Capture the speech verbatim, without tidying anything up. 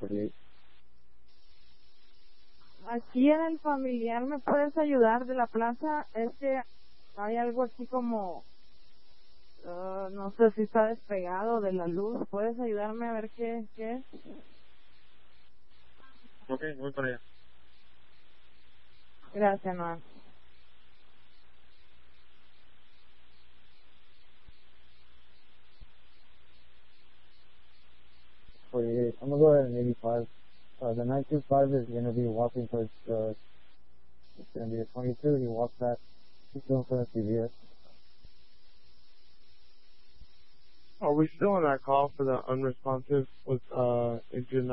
forty-eight. Aquí en el familiar, ¿me puedes ayudar de la plaza? Es que hay algo aquí como, uh, no sé si está despegado de la luz. ¿Puedes ayudarme a ver qué, qué es? Ok, voy para allá. Gracias, Noah. forty-eight. I'm gonna go ahead and eighty-five. Uh, the nine two five is gonna be walking towards, uh, it's gonna be a twenty-two. He walks back. He's going for the C V S. Are we still on that call for the unresponsive with uh injured